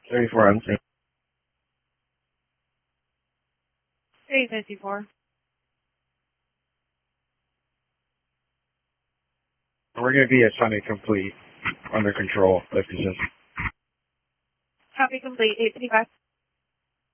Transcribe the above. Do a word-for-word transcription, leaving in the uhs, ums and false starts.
thirty-four on scene. three fifty-four. We're going to be at Sunny Complete, under control, lift assist. Copy complete, eight fifty-five.